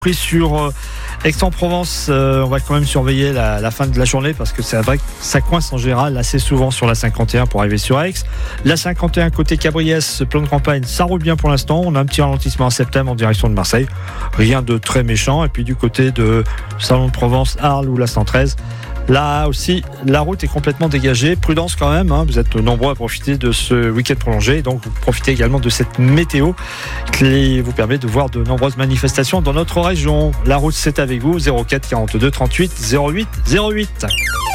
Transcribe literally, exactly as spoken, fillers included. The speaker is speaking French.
Pris sur euh, Aix-en-Provence, euh, on va quand même surveiller la, la fin de la journée parce que c'est vrai que ça coince en général assez souvent sur la cinquante et un pour arriver sur Aix. La cinquante et un côté Cabriès, plan de campagne, ça roule bien pour l'instant. On a un petit ralentissement en septembre en direction de Marseille. Rien de très méchant. Et puis du côté de Salon de Provence, Arles ou la cent treize, là aussi, la route est complètement dégagée. Prudence quand même, hein. Vous êtes nombreux à profiter de ce week-end prolongé. Donc, vous profitez également de cette météo qui vous permet de voir de nombreuses manifestations dans notre région. La route, c'est avec vous, zéro quatre quarante-deux trente-huit zéro huit zéro huit.